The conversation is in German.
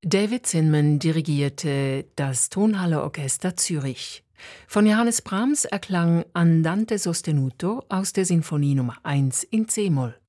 David Zinman dirigierte das Tonhalle Orchester Zürich. Von Johannes Brahms erklang Andante sostenuto aus der Sinfonie Nummer 1 in c-Moll.